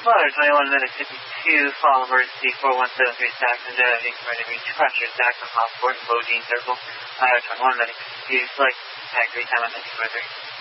Mother 21 minutes 52, follow emergency 4173 Saxon, Genevieve, ready to reach Crusher, Saxon, Hawthorne, Bodine Circle, 21 minutes 52, select tag 3 time on 93.